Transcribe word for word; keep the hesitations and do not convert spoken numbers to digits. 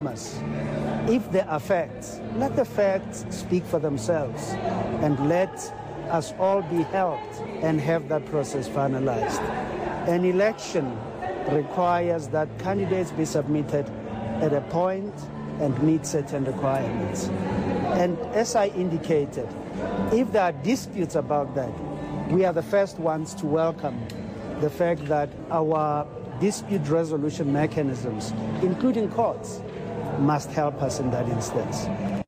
us. If there are facts, let the facts speak for themselves, and let us all be helped and have that process finalized. An election requires that candidates be submitted at a point and meet certain requirements. And as I indicated, if there are disputes about that, we are the first ones to welcome the fact that our dispute resolution mechanisms, including courts, must help us in that instance.